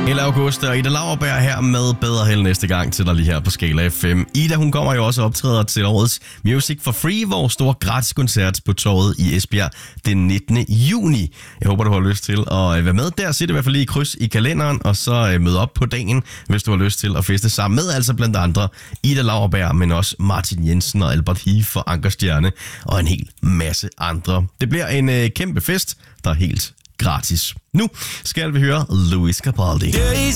Eller August og Ida Lauerberg her med Bedre Held næste gang til dig lige her på Skala FM. Ida, hun kommer jo også optræder til årets Music for Free, vores store gratiskoncert på Torvet i Esbjerg den 19. juni. Jeg håber, du har lyst til at være med der. Sæt i hvert fald lige kryds i kalenderen, og så mød op på dagen, hvis du har lyst til at feste sammen med altså blandt andre Ida Lauerberg, men også Martin Jensen og Albert Heath og Anker Stjerne og en hel masse andre. Det bliver en kæmpe fest, der er helt gratis. Nu skal vi høre Louis Capaldi.